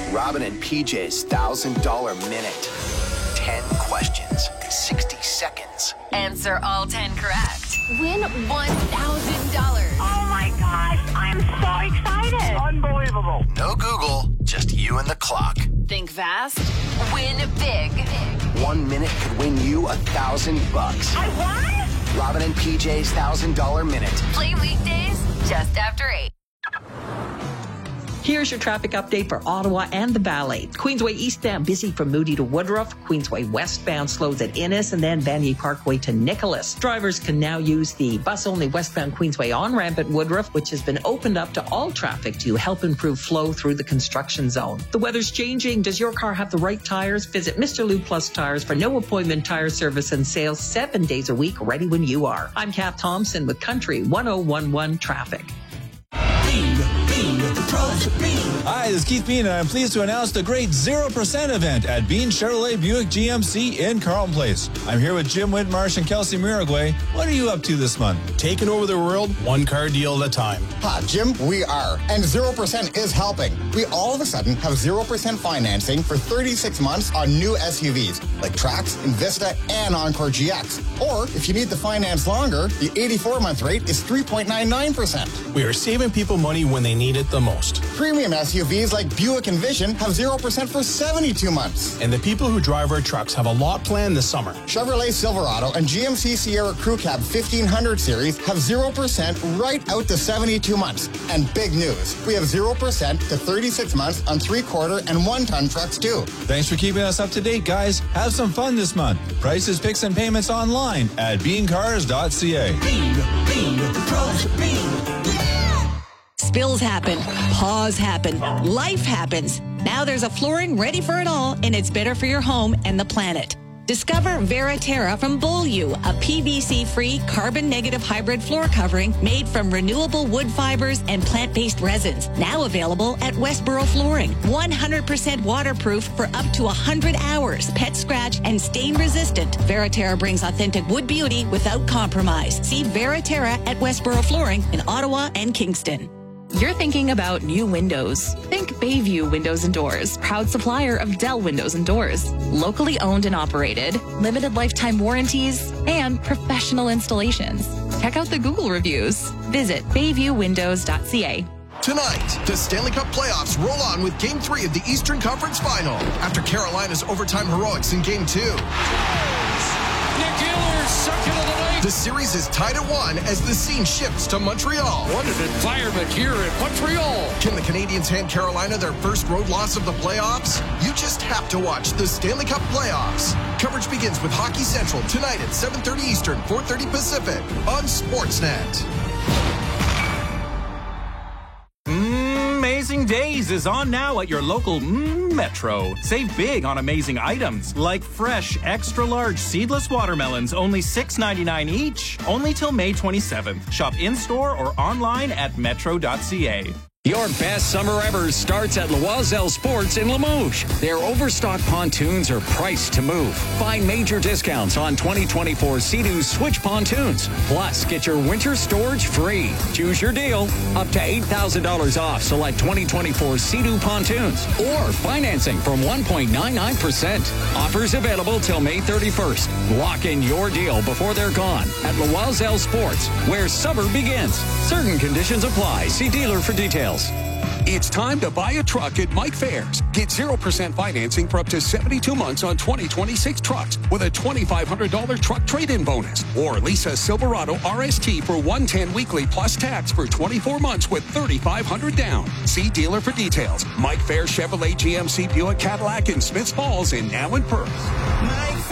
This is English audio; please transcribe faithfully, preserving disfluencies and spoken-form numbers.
Robin and P J's one thousand dollars Minute. ten questions, sixty seconds. Answer all ten correct. Win one thousand dollars. Oh my gosh, I'm so excited. Unbelievable. No Google, just you and the clock. Think fast, win big. One minute could win you a thousand bucks. I won? Robin and P J's one thousand dollars Minute. Play weekdays just after eight. Here's your traffic update for Ottawa and the Valley. Queensway eastbound busy from Moody to Woodruff. Queensway westbound slows at Innis, and then Vanier Parkway to Nicholas. Drivers can now use the bus-only westbound Queensway on-ramp at Woodruff, which has been opened up to all traffic to help improve flow through the construction zone. The weather's changing. Does your car have the right tires? Visit Mister Lou Plus Tires for no appointment tire service and sales seven days a week, ready when you are. I'm Kath Thompson with Country one oh one one Traffic. Hi, this is Keith Bean, and I'm pleased to announce the great zero percent event at Bean Chevrolet Buick G M C in Carlton Place. I'm here with Jim Whitmarsh and Kelsey Miragway. What are you up to this month? Taking over the world, one car deal at a time. Ha, Jim, we are. And zero percent is helping. We all of a sudden have zero percent financing for thirty-six months on new S U Vs like Trax, Invista, and Encore G X. Or if you need the finance longer, the eighty-four month rate is three point nine nine percent. We are saving people money when they need it the most. Premium S U Vs like Buick Envision have zero percent for seventy-two months. And the people who drive our trucks have a lot planned this summer. Chevrolet Silverado and G M C Sierra Crew Cab fifteen hundred series have zero percent right out to seventy-two months. And big news, we have zero percent to thirty-six months on three-quarter and one-ton trucks too. Thanks for keeping us up to date, guys. Have some fun this month. Prices, picks, and payments online at bean cars dot c a. Bean, Bean, the pros at Bean. Spills happen, paws happen, life happens. Now there's a flooring ready for it all, and it's better for your home and the planet. Discover Veriterra from Beaulieu, a P V C-free, carbon-negative hybrid floor covering made from renewable wood fibers and plant-based resins. Now available at Westboro Flooring. one hundred percent waterproof for up to one hundred hours. Pet scratch and stain-resistant. Veriterra brings authentic wood beauty without compromise. See Veriterra at Westboro Flooring in Ottawa and Kingston. You're thinking about new windows. Think Bayview Windows and Doors, proud supplier of Dell Windows and Doors. Locally owned and operated, limited lifetime warranties, and professional installations. Check out the Google reviews. Visit bayview windows dot c a. Tonight, the Stanley Cup playoffs roll on with Game three of the Eastern Conference Final after Carolina's overtime heroics in Game two. Nick Ehlers, second of the night. The series is tied at one as the scene shifts to Montreal. What an environment here in Montreal. Can the Canadiens hand Carolina their first road loss of the playoffs? You just have to watch the Stanley Cup playoffs. Coverage begins with Hockey Central tonight at seven thirty Eastern, four thirty Pacific on Sportsnet. Amazing Days is on now at your local mm, Metro. Save big on amazing items like fresh, extra-large seedless watermelons, only six ninety-nine each, only till May twenty-seventh. Shop in-store or online at metro dot c a. Your best summer ever starts at Loisel Sports in Limoges. Their overstock pontoons are priced to move. Find major discounts on twenty twenty-four Sea-Doo Switch pontoons. Plus, get your winter storage free. Choose your deal. Up to eight thousand dollars off select twenty twenty-four Sea-Doo pontoons. Or financing from one point nine nine percent. Offers available till May thirty-first. Lock in your deal before they're gone at Loisel Sports, where summer begins. Certain conditions apply. See dealer for details. It's time to buy a truck at Mike Fairs. Get zero percent financing for up to seventy-two months on twenty twenty-six trucks with a twenty-five hundred dollars truck trade-in bonus. Or lease a Silverado R S T for one hundred ten dollars weekly plus tax for twenty-four months with thirty-five hundred dollars down. See dealer for details. Mike Fairs Chevrolet G M C Buick Cadillac in Smiths Falls and now in Perth.